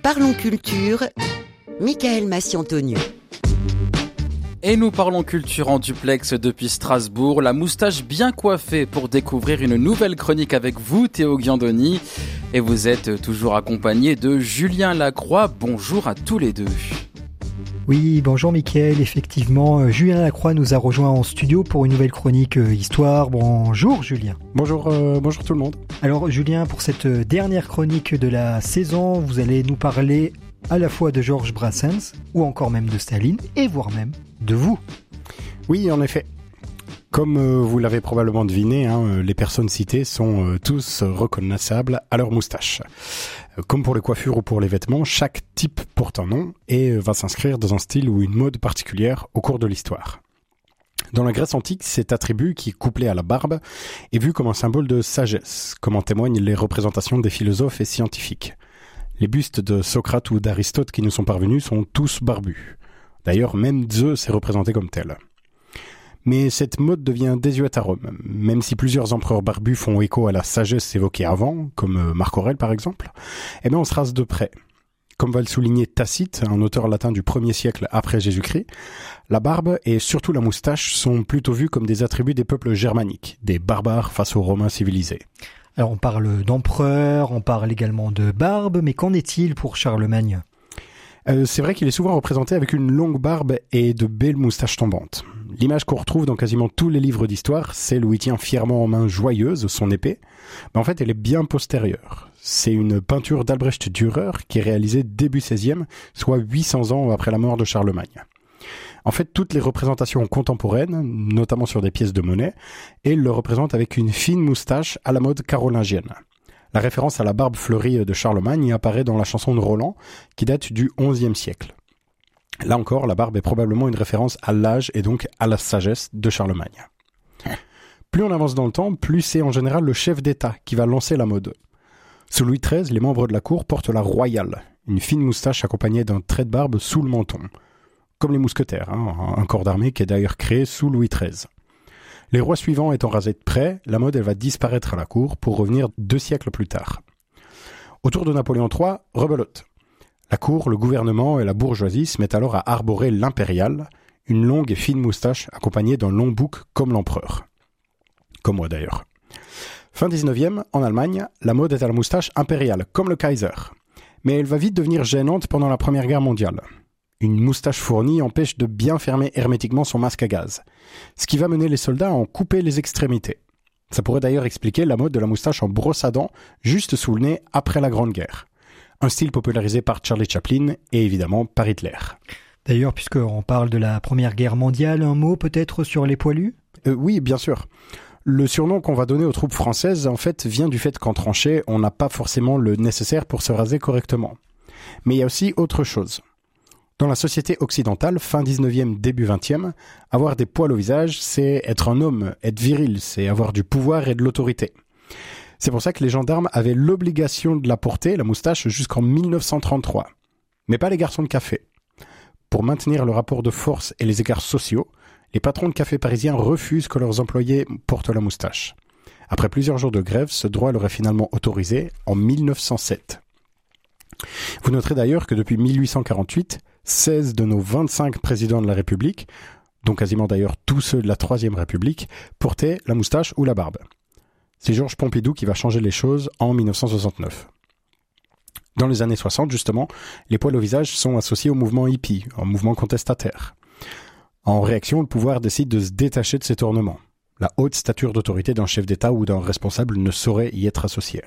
Parlons Culture, Michael Massiantoniou. Et nous parlons culture en duplex depuis Strasbourg, la moustache bien coiffée pour découvrir une nouvelle chronique avec vous, Théo Ghiandoni. Et vous êtes toujours accompagné de Julien Lacroix. Bonjour à tous les deux. Oui, bonjour Mickaël, effectivement, Julien Lacroix nous a rejoint en studio pour une nouvelle chronique Histoire. Bonjour Julien. Bonjour tout le monde. Alors Julien, pour cette dernière chronique de la saison, vous allez nous parler à la fois de Georges Brassens, ou encore même de Staline, et voire même de vous. Oui, en effet. Comme vous l'avez probablement deviné, les personnes citées sont tous reconnaissables à leur moustache. Comme pour les coiffures ou pour les vêtements, chaque type porte un nom et va s'inscrire dans un style ou une mode particulière au cours de l'histoire. Dans la Grèce antique, cet attribut, qui est couplé à la barbe, est vu comme un symbole de sagesse, comme en témoignent les représentations des philosophes et scientifiques. Les bustes de Socrate ou d'Aristote qui nous sont parvenus sont tous barbus. D'ailleurs, même Zeus est représenté comme tel. Mais cette mode devient désuète à Rome, même si plusieurs empereurs barbus font écho à la sagesse évoquée avant, comme Marc Aurèle par exemple, on se rase de près. Comme va le souligner Tacite, un auteur latin du 1er siècle après Jésus-Christ, la barbe et surtout la moustache sont plutôt vus comme des attributs des peuples germaniques, des barbares face aux Romains civilisés. Alors on parle d'empereur, on parle également de barbe, mais qu'en est-il pour Charlemagne ? C'est vrai qu'il est souvent représenté avec une longue barbe et de belles moustaches tombantes. L'image qu'on retrouve dans quasiment tous les livres d'histoire, celle où il tient fièrement en main joyeuse son épée, en fait elle est bien postérieure. C'est une peinture d'Albrecht Dürer qui est réalisée début 16e, soit 800 ans après la mort de Charlemagne. En fait, toutes les représentations contemporaines, notamment sur des pièces de monnaie, le représentent avec une fine moustache à la mode carolingienne. La référence à la barbe fleurie de Charlemagne apparaît dans la chanson de Roland, qui date du XIe siècle. Là encore, la barbe est probablement une référence à l'âge et donc à la sagesse de Charlemagne. Plus on avance dans le temps, plus c'est en général le chef d'État qui va lancer la mode. Sous Louis XIII, les membres de la cour portent la royale, une fine moustache accompagnée d'un trait de barbe sous le menton. Comme les mousquetaires, un corps d'armée qui est d'ailleurs créé sous Louis XIII. Les rois suivants étant rasés de près, la mode va disparaître à la cour pour revenir 2 siècles plus tard. Autour de Napoléon III, rebelote. La cour, le gouvernement et la bourgeoisie se mettent alors à arborer l'impériale, une longue et fine moustache accompagnée d'un long bouc comme l'empereur. Comme moi d'ailleurs. Fin 19e, en Allemagne, la mode est à la moustache impériale, comme le Kaiser. Mais elle va vite devenir gênante pendant la Première Guerre mondiale. Une moustache fournie empêche de bien fermer hermétiquement son masque à gaz, ce qui va mener les soldats à en couper les extrémités. Ça pourrait d'ailleurs expliquer la mode de la moustache en brosse à dents juste sous le nez après la Grande Guerre. Un style popularisé par Charlie Chaplin et évidemment par Hitler. D'ailleurs, puisqu'on parle de la Première Guerre mondiale, un mot peut-être sur les poilus ? Oui, bien sûr. Le surnom qu'on va donner aux troupes françaises, en fait, vient du fait qu'en tranchée, on n'a pas forcément le nécessaire pour se raser correctement. Mais il y a aussi autre chose. Dans la société occidentale, fin 19e, début 20e, avoir des poils au visage, c'est être un homme, être viril, c'est avoir du pouvoir et de l'autorité. C'est pour ça que les gendarmes avaient l'obligation de la porter, la moustache, jusqu'en 1933. Mais pas les garçons de café. Pour maintenir le rapport de force et les écarts sociaux, les patrons de café parisiens refusent que leurs employés portent la moustache. Après plusieurs jours de grève, ce droit leur est finalement autorisé en 1907. Vous noterez d'ailleurs que depuis 1848, 16 de nos 25 présidents de la République, dont quasiment d'ailleurs tous ceux de la Troisième République, portaient la moustache ou la barbe. C'est Georges Pompidou qui va changer les choses en 1969. Dans les années 60, justement, les poils au visage sont associés au mouvement hippie, un mouvement contestataire. En réaction, le pouvoir décide de se détacher de cet ornement. La haute stature d'autorité d'un chef d'État ou d'un responsable ne saurait y être associée.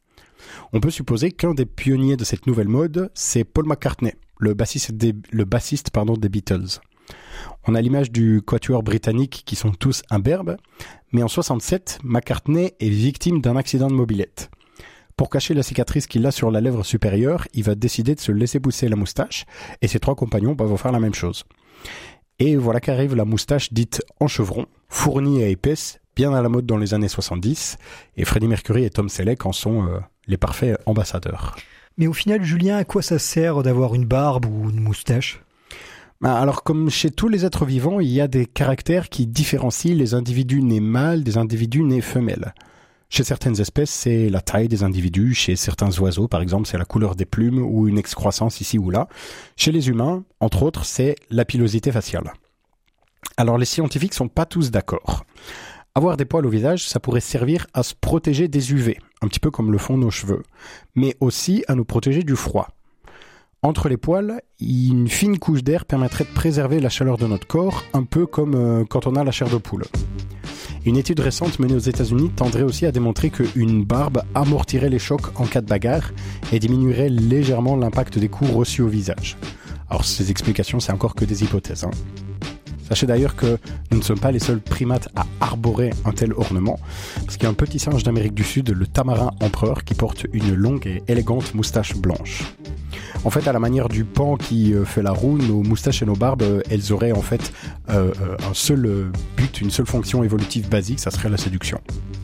On peut supposer qu'un des pionniers de cette nouvelle mode, c'est Paul McCartney, le bassiste des Beatles. On a l'image du quatuor britannique qui sont tous imberbes, mais en 67, McCartney est victime d'un accident de mobilette. Pour cacher la cicatrice qu'il a sur la lèvre supérieure, il va décider de se laisser pousser la moustache, et ses 3 compagnons vont faire la même chose. Et voilà qu'arrive la moustache dite en chevron, fournie et épaisse, bien à la mode dans les années 70, et Freddie Mercury et Tom Selleck en sont les parfaits ambassadeurs. Mais au final, Julien, à quoi ça sert d'avoir une barbe ou une moustache ? Alors, comme chez tous les êtres vivants, il y a des caractères qui différencient les individus nés mâles des individus nés femelles. Chez certaines espèces, c'est la taille des individus. Chez certains oiseaux, par exemple, c'est la couleur des plumes ou une excroissance ici ou là. Chez les humains, entre autres, c'est la pilosité faciale. Alors les scientifiques sont pas tous d'accord. Avoir des poils au visage, ça pourrait servir à se protéger des UV, un petit peu comme le font nos cheveux, mais aussi à nous protéger du froid. Entre les poils, une fine couche d'air permettrait de préserver la chaleur de notre corps, un peu comme quand on a la chair de poule. Une étude récente menée aux États-Unis tendrait aussi à démontrer qu'une barbe amortirait les chocs en cas de bagarre et diminuerait légèrement l'impact des coups reçus au visage. Alors ces explications, c'est encore que des hypothèses. Sachez d'ailleurs que nous ne sommes pas les seuls primates à arborer un tel ornement, parce qu'il y a un petit singe d'Amérique du Sud, le tamarin empereur, qui porte une longue et élégante moustache blanche. En fait, à la manière du pan qui fait la roue, nos moustaches et nos barbes, elles auraient en fait un seul but, une seule fonction évolutive basique, ça serait la séduction.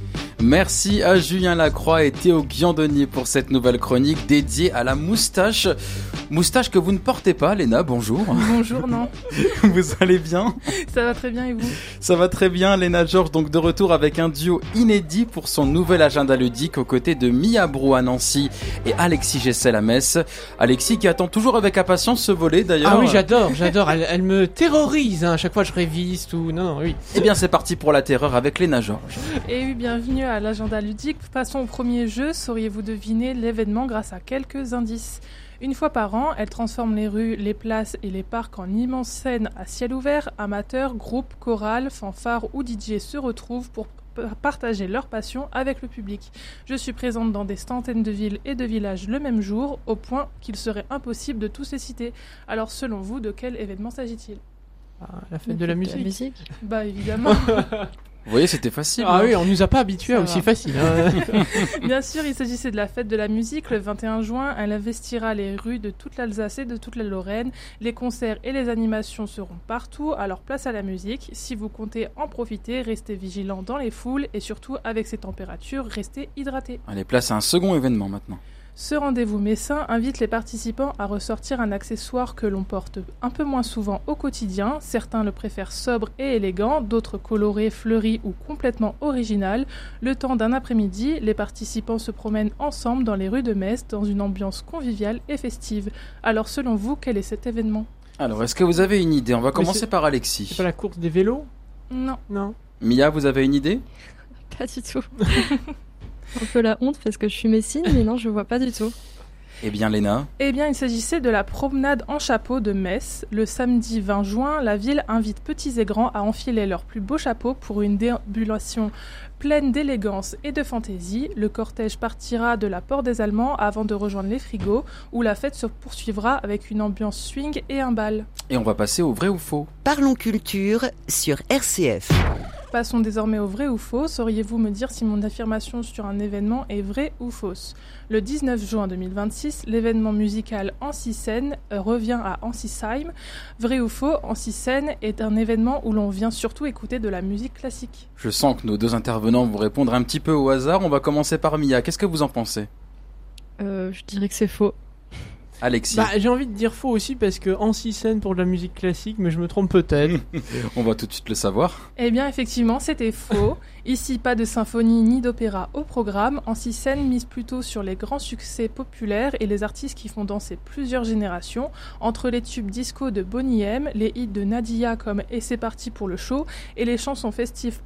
Merci à Julien Lacroix et Théo Guiandoni pour cette nouvelle chronique dédiée à la moustache. Moustache que vous ne portez pas, Léna, bonjour. Bonjour, non. Vous allez bien ? Ça va très bien et vous ? Ça va très bien, Léna Georges, donc de retour avec un duo inédit pour son nouvel agenda ludique aux côtés de Mia Brou à Nancy et Alexis Gessel à Metz. Alexis qui attend toujours avec impatience ce volet d'ailleurs. Ah oui, j'adore. Elle me terrorise, hein. À chaque fois je révise tout. Non, oui. Eh bien c'est parti pour la terreur avec Léna Georges. Et oui, bienvenue à l'agenda ludique. Passons au premier jeu. Sauriez-vous deviner l'événement grâce à quelques indices ? Une fois par an, elle transforme les rues, les places et les parcs en immenses scènes à ciel ouvert. Amateurs, groupes, chorales, fanfares ou DJ se retrouvent pour partager leur passion avec le public. Je suis présente dans des centaines de villes et de villages le même jour, au point qu'il serait impossible de tous les citer. Alors selon vous, de quel événement s'agit-il ? La fête de la musique. Bah évidemment. Vous voyez, c'était facile. Ah oui, on nous a pas habitués à aussi facile. Hein. Bien sûr, il s'agissait de la fête de la musique. Le 21 juin, elle investira les rues de toute l'Alsace et de toute la Lorraine. Les concerts et les animations seront partout, alors place à la musique. Si vous comptez en profiter, restez vigilants dans les foules et surtout, avec ces températures, restez hydratés. Allez, place à un second événement maintenant. Ce rendez-vous messin invite les participants à ressortir un accessoire que l'on porte un peu moins souvent au quotidien. Certains le préfèrent sobre et élégant, d'autres coloré, fleuri ou complètement original. Le temps d'un après-midi, les participants se promènent ensemble dans les rues de Metz dans une ambiance conviviale et festive. Alors selon vous, quel est cet événement ? Alors, est-ce que vous avez une idée ? On va commencer par Alexis. C'est pas la course des vélos ? Non. Mia, vous avez une idée ? Pas du tout. Un peu la honte parce que je suis messine, mais non, je vois pas du tout. Eh bien, Léna ? Eh bien, il s'agissait de la promenade en chapeau de Metz. Le samedi 20 juin, la ville invite petits et grands à enfiler leurs plus beaux chapeaux pour une déambulation pleine d'élégance et de fantaisie. Le cortège partira de la Porte des Allemands avant de rejoindre les frigos, où la fête se poursuivra avec une ambiance swing et un bal. Et on va passer au vrai ou faux ? Parlons culture sur RCF. Passons désormais au vrai ou faux. Sauriez-vous me dire si mon affirmation sur un événement est vraie ou fausse ? Le 19 juin 2026, l'événement musical Ancy-Seine revient à Ancy-Seim. Vrai ou faux, Ancy-Seine est un événement où l'on vient surtout écouter de la musique classique. Je sens que nos deux intervenants vont répondre un petit peu au hasard. On va commencer par Mia. Qu'est-ce que vous en pensez ? Je dirais que c'est faux. Alexis. J'ai envie de dire faux aussi parce que Ancy-Seine pour de la musique classique, mais je me trompe peut-être. On va tout de suite le savoir. Eh bien, effectivement, c'était faux. Ici, pas de symphonie ni d'opéra au programme. Ancy-Seine mise plutôt sur les grands succès populaires et les artistes qui font danser plusieurs générations. Entre les tubes disco de Boney M, les hits de Nadia comme « Et c'est parti pour le show » et les chansons festives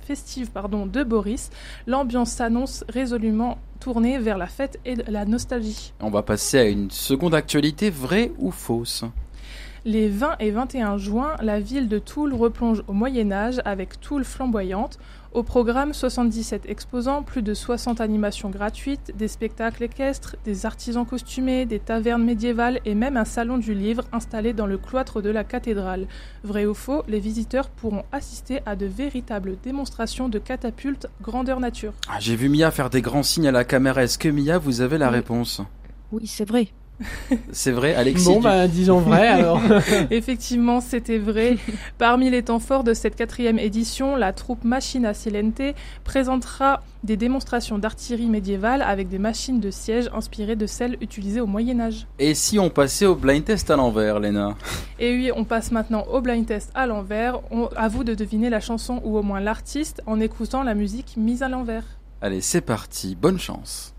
de Boris, l'ambiance s'annonce résolument tournée vers la fête et la nostalgie. On va passer à une seconde actualité, vraie ou fausse ? Les 20 et 21 juin, la ville de Toul replonge au Moyen-Âge avec Toul flamboyante. Au programme, 77 exposants, plus de 60 animations gratuites, des spectacles équestres, des artisans costumés, des tavernes médiévales et même un salon du livre installé dans le cloître de la cathédrale. Vrai ou faux, les visiteurs pourront assister à de véritables démonstrations de catapultes grandeur nature. J'ai vu Mia faire des grands signes à la caméra. Est-ce que Mia, vous avez la réponse ? Oui, c'est vrai. C'est vrai, Alexis. Bon, disons vrai alors. Effectivement, c'était vrai. Parmi les temps forts de cette 4e édition, la troupe Machina Silente présentera des démonstrations d'artillerie médiévale avec des machines de siège inspirées de celles utilisées au Moyen-Âge. Et si on passait au blind test à l'envers, Léna ? Et oui, on passe maintenant au blind test à l'envers. À vous de deviner la chanson ou au moins l'artiste en écoutant la musique mise à l'envers. Allez, c'est parti, bonne chance.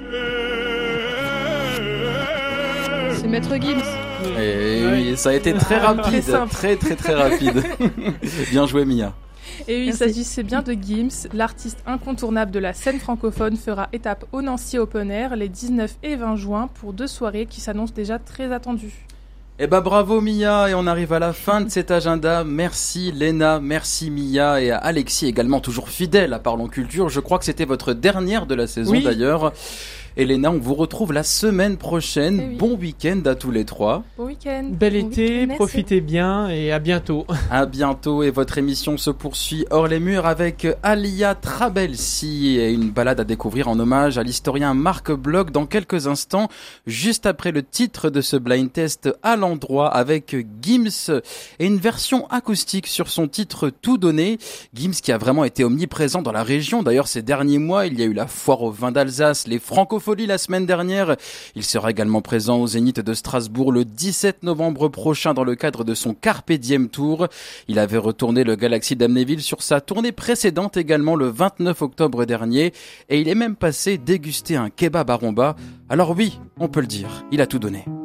C'est Maître Gims. Et oui, ça a été très rapide, très rapide. Bien joué Mia. Et oui, il Merci. s'agissait bien de Gims, l'artiste incontournable de la scène francophone fera étape au Nancy Open Air les 19 et 20 juin pour 2 soirées qui s'annoncent déjà très attendues. Eh ben bravo Mia, et on arrive à la fin de cet agenda. Merci Léna, merci Mia et à Alexis également, toujours fidèle à Parlons Culture. Je crois que c'était votre dernière de la saison d'ailleurs. Et Léna, on vous retrouve la semaine prochaine. Eh oui. Bon week-end à tous les trois. Bon week-end. Bel Bon été, week-end, merci. profitez bien et à bientôt. À bientôt, et votre émission se poursuit hors les murs avec Alia Trabelsi et une balade à découvrir en hommage à l'historien Marc Bloch dans quelques instants, juste après le titre de ce blind test à l'endroit avec Gims et une version acoustique sur son titre Tout donné. Gims qui a vraiment été omniprésent dans la région. D'ailleurs, ces derniers mois, il y a eu la foire au vin d'Alsace, les Francopholies la semaine dernière. Il sera également présent au Zénith de Strasbourg le 17 novembre prochain dans le cadre de son Carpe Diem Tour. Il avait retourné le Galaxy d'Amnéville sur sa tournée précédente également le 29 octobre dernier et il est même passé déguster un kebab à Romba. Alors oui, on peut le dire, il a tout donné.